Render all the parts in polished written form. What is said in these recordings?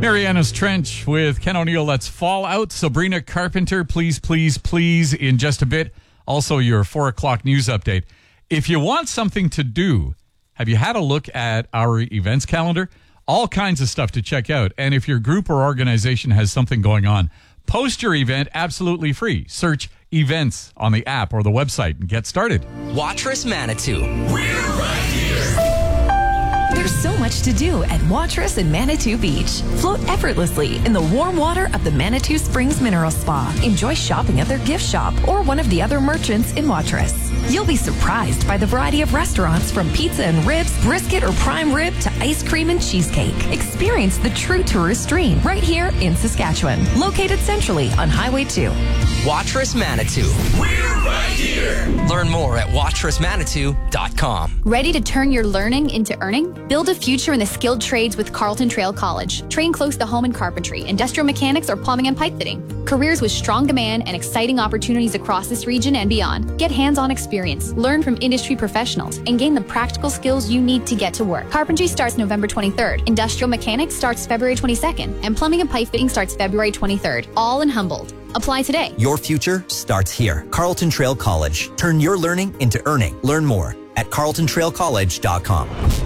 Mariana's Trench with Ken O'Neill. Let's fall out. Sabrina Carpenter, please, please, please, in just a bit. Also, your 4 o'clock news update. If you want something to do, have you had a look at our events calendar? All kinds of stuff to check out. And if your group or organization has something going on, post your event absolutely free. Search events on the app or the website and get started. Watrous Manitou. We're right here. There's so much to do at Watrous and Manitou Beach. Float effortlessly in the warm water of the Manitou Springs Mineral Spa. Enjoy shopping at their gift shop or one of the other merchants in Watrous. You'll be surprised by the variety of restaurants from pizza and ribs, brisket or prime rib to ice cream and cheesecake. Experience the true tourist dream right here in Saskatchewan. Located centrally on Highway 2. Watrous Manitou. We're right here. Learn more at watrousmanitou.com. Ready to turn your learning into earning? Build a future in the skilled trades with Carleton Trail College. Train close to home in carpentry, industrial mechanics, or plumbing and pipe fitting. Careers with strong demand and exciting opportunities across this region and beyond. Get hands-on experience, learn from industry professionals, and gain the practical skills you need to get to work. Carpentry starts November 23rd. Industrial mechanics starts February 22nd. And plumbing and pipe fitting starts February 23rd. All in Humboldt. Apply today. Your future starts here. Carleton Trail College. Turn your learning into earning. Learn more at carletontrailcollege.com.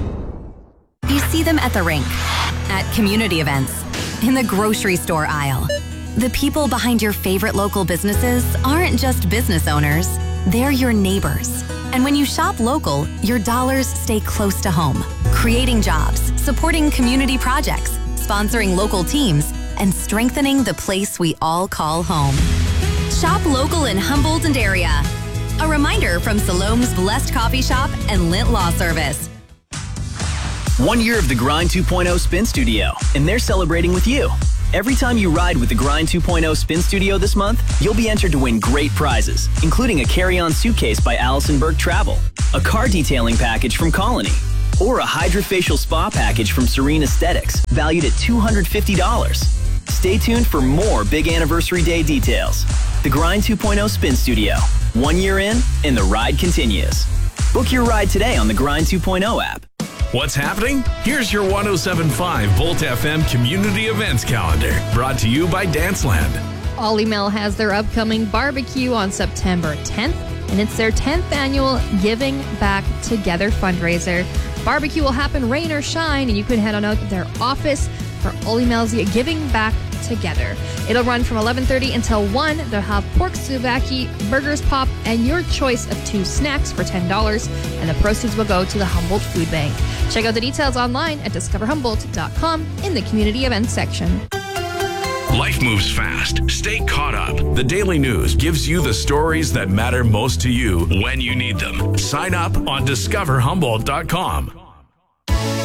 You see them at the rink, at community events, in the grocery store aisle. The people behind your favorite local businesses aren't just business owners, they're your neighbors. And when you shop local, your dollars stay close to home, creating jobs, supporting community projects, sponsoring local teams, and strengthening the place we all call home. Shop local in Humboldt and area. A reminder from Salome's Blessed Coffee Shop and Lint Law Service. 1 year of the Grind 2.0 Spin Studio, and they're celebrating with you. Every time you ride with the Grind 2.0 Spin Studio this month, you'll be entered to win great prizes, including a carry-on suitcase by Allison Burke Travel, a car detailing package from Colony, or a hydrofacial spa package from Serene Aesthetics, valued at $250. Stay tuned for more big anniversary day details. The Grind 2.0 Spin Studio. 1 year in, and the ride continues. Book your ride today on the Grind 2.0 app. What's happening? Here's your 107.5 Volt FM Community Events Calendar, brought to you by Danceland. Ollie Mill has their upcoming barbecue on September 10th, and it's their 10th annual Giving Back Together fundraiser. Barbecue will happen rain or shine, and you can head on out to their office for Ollie Mill's Giving Back Together. It'll run from 11:30 until 1. They'll have pork souvlaki, burgers pop, and your choice of 2 snacks for $10, and the proceeds will go to the Humboldt Food Bank. Check out the details online at discoverhumboldt.com in the community events section. Life moves fast. Stay caught up. The Daily News gives you the stories that matter most to you when you need them. Sign up on discoverhumboldt.com.